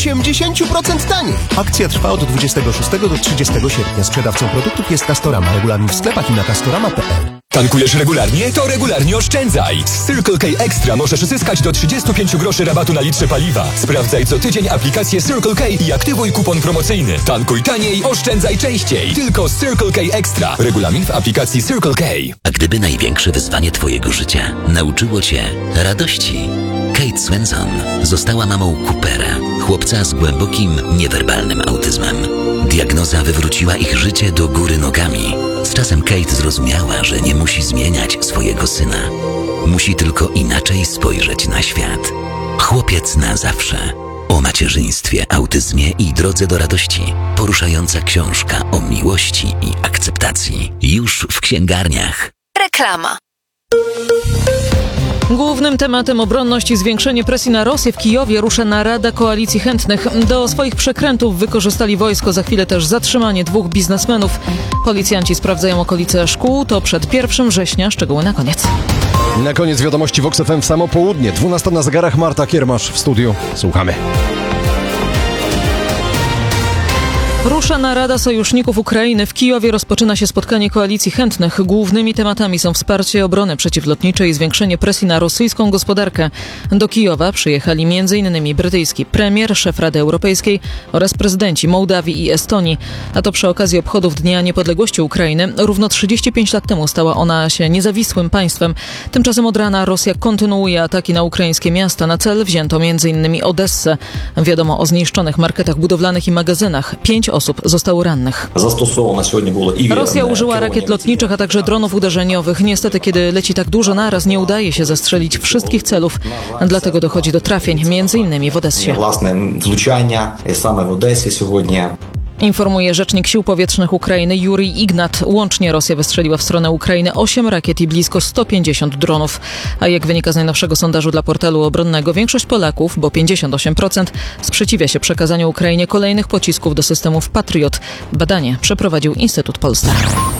80% taniej. Akcja trwa od 26 do 30 sierpnia. Sprzedawcą produktów jest Castorama. Regulamin w sklepach i na castorama.pl. Tankujesz regularnie? To regularnie oszczędzaj! Z Circle K Extra możesz zyskać do 35 groszy rabatu na litrze paliwa. Sprawdzaj co tydzień aplikację Circle K i aktywuj kupon promocyjny. Tankuj taniej, oszczędzaj częściej. Tylko z Circle K Extra. Regulamin w aplikacji Circle K. A gdyby największe wyzwanie twojego życia nauczyło cię radości? Kate Swenson została mamą Coopera, chłopca z głębokim, niewerbalnym autyzmem. Diagnoza wywróciła ich życie do góry nogami. Z czasem Kate zrozumiała, że nie musi zmieniać swojego syna. Musi tylko inaczej spojrzeć na świat. Chłopiec na zawsze. O macierzyństwie, autyzmie i drodze do radości. Poruszająca książka o miłości i akceptacji. Już w księgarniach. Reklama. Głównym tematem obronność i zwiększenie presji na Rosję w Kijowie rusza narada koalicji chętnych. Do swoich przekrętów wykorzystali wojsko, za chwilę też zatrzymanie 2 biznesmenów. Policjanci sprawdzają okolice szkół, to przed 1 września, szczegóły na koniec. Na koniec wiadomości Vox FM w samo południe. 12 na zegarach, Marta Kiermasz w studiu. Słuchamy. Rusza narada sojuszników Ukrainy. W Kijowie rozpoczyna się spotkanie koalicji chętnych. Głównymi tematami są wsparcie obrony przeciwlotniczej i zwiększenie presji na rosyjską gospodarkę. Do Kijowa przyjechali m.in. brytyjski premier, szef Rady Europejskiej oraz prezydenci Mołdawii i Estonii. A to przy okazji obchodów Dnia Niepodległości Ukrainy. Równo 35 lat temu stała ona się niezawisłym państwem. Tymczasem od rana Rosja kontynuuje ataki na ukraińskie miasta. Na cel wzięto m.in. Odessę. Wiadomo o zniszczonych marketach budowlanych i magazynach. 5 osób zostało rannych. Rosja użyła rakiet lotniczych, a także dronów uderzeniowych. Niestety, kiedy leci tak dużo naraz, nie udaje się zastrzelić wszystkich celów. Dlatego dochodzi do trafień, m.in. w Odessie. Informuje rzecznik Sił Powietrznych Ukrainy Jurij Ignat. Łącznie Rosja wystrzeliła w stronę Ukrainy 8 rakiet i blisko 150 dronów. A jak wynika z najnowszego sondażu dla portalu obronnego, większość Polaków, bo 58%, sprzeciwia się przekazaniu Ukrainie kolejnych pocisków do systemów Patriot. Badanie przeprowadził Instytut Polstar.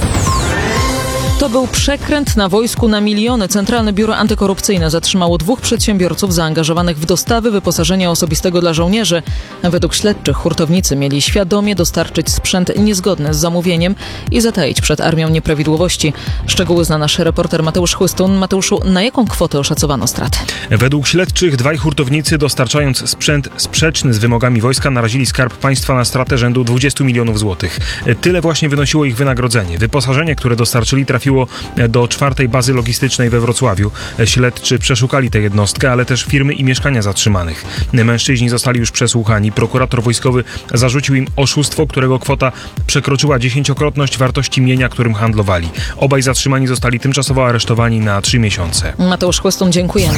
To był przekręt na wojsku na miliony. Centralne Biuro Antykorupcyjne zatrzymało 2 przedsiębiorców zaangażowanych w dostawy wyposażenia osobistego dla żołnierzy. Według śledczych hurtownicy mieli świadomie dostarczyć sprzęt niezgodny z zamówieniem i zataić przed armią nieprawidłowości. Szczegóły zna nasz reporter Mateusz Chłystun. Mateuszu, na jaką kwotę oszacowano straty? Według śledczych 2 hurtownicy, dostarczając sprzęt sprzeczny z wymogami wojska, narazili Skarb Państwa na stratę rzędu 20 milionów złotych. Tyle właśnie wynosiło ich wynagrodzenie. Wyposażenie, które dostarczyli, trafiło do 4. bazy logistycznej we Wrocławiu. Śledczy przeszukali tę jednostkę, ale też firmy i mieszkania zatrzymanych. Mężczyźni zostali już przesłuchani. Prokurator wojskowy zarzucił im oszustwo, którego kwota przekroczyła 10-krotność wartości mienia, którym handlowali. Obaj zatrzymani zostali tymczasowo aresztowani na 3 miesiące. Mateusz Chłystun, dziękujemy.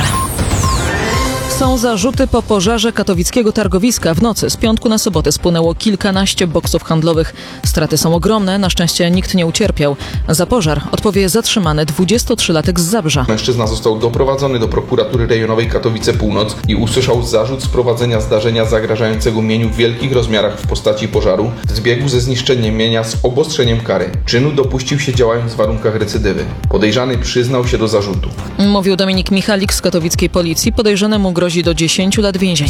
Są zarzuty po pożarze katowickiego targowiska. W nocy z piątku na sobotę spłynęło kilkanaście boksów handlowych. Straty są ogromne, na szczęście nikt nie ucierpiał. Za pożar odpowie zatrzymany 23-latek z Zabrza. Mężczyzna został doprowadzony do prokuratury rejonowej Katowice Północ i usłyszał zarzut sprowadzenia zdarzenia zagrażającego mieniu w wielkich rozmiarach w postaci pożaru w zbiegu ze zniszczeniem mienia z obostrzeniem kary. Czynu dopuścił się działając w warunkach recydywy. Podejrzany przyznał się do zarzutu. Mówił Dominik Michalik z katowickiej policji. Podejrzanemu grozi do 10 lat więzienia.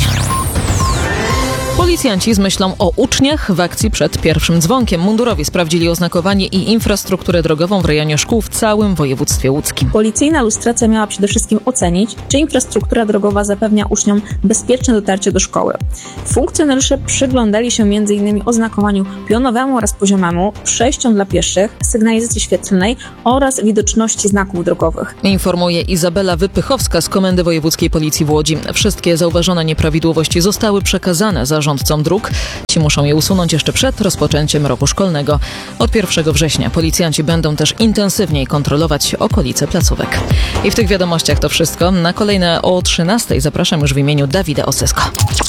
Policjanci z myślą o uczniach w akcji przed pierwszym dzwonkiem. Mundurowi sprawdzili oznakowanie i infrastrukturę drogową w rejonie szkół w całym województwie łódzkim. Policyjna lustracja miała przede wszystkim ocenić, czy infrastruktura drogowa zapewnia uczniom bezpieczne dotarcie do szkoły. Funkcjonariusze przyglądali się m.in. oznakowaniu pionowemu oraz poziomemu, przejściom dla pieszych, sygnalizacji świetlnej oraz widoczności znaków drogowych. Informuje Izabela Wypychowska z Komendy Wojewódzkiej Policji w Łodzi. Wszystkie zauważone nieprawidłowości zostały przekazane zarządcom dróg. Ci muszą je usunąć jeszcze przed rozpoczęciem roku szkolnego. Od 1 września policjanci będą też intensywniej kontrolować okolice placówek. I w tych wiadomościach to wszystko. Na kolejne o 13:00 zapraszam już w imieniu Dawida Osesko.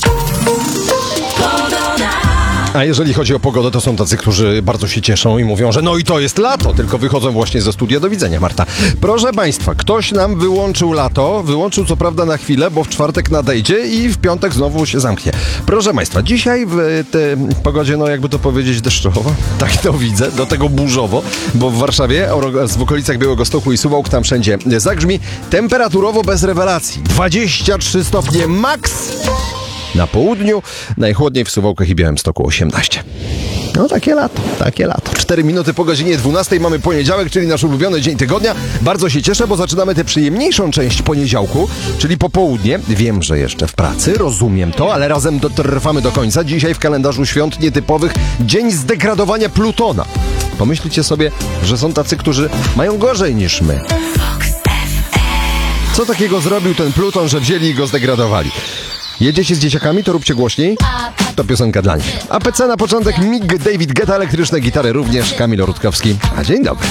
A jeżeli chodzi o pogodę, to są tacy, którzy bardzo się cieszą i mówią, że no i to jest lato, tylko wychodzą właśnie ze studia. Do widzenia, Marta. Proszę Państwa, ktoś nam wyłączył lato, wyłączył co prawda na chwilę, bo w czwartek nadejdzie i w piątek znowu się zamknie. Proszę Państwa, dzisiaj w tej pogodzie, no jakby to powiedzieć, deszczowo, tak to widzę, do tego burzowo, bo w Warszawie oraz w okolicach Białegostoku i Suwałk tam wszędzie zagrzmi, temperaturowo bez rewelacji. 23 stopnie max. na południu, najchłodniej w Suwałkach i Białymstoku 18. No takie lato. 4 minuty po godzinie 12 mamy poniedziałek, czyli nasz ulubiony dzień tygodnia. Bardzo się cieszę, bo zaczynamy tę przyjemniejszą część poniedziałku, czyli popołudnie. Wiem, że jeszcze w pracy, rozumiem to, ale razem dotrwamy do końca. Dzisiaj w kalendarzu świąt nietypowych dzień zdegradowania Plutona. Pomyślcie sobie, że są tacy, którzy mają gorzej niż my. Co takiego zrobił ten Pluton, że wzięli i go zdegradowali? Jedziecie z dzieciakami, to róbcie głośniej. To piosenka dla nich. APC na początek, Mig, David Guetta, elektryczne gitary również, Kamil Rutkowski. A dzień dobry.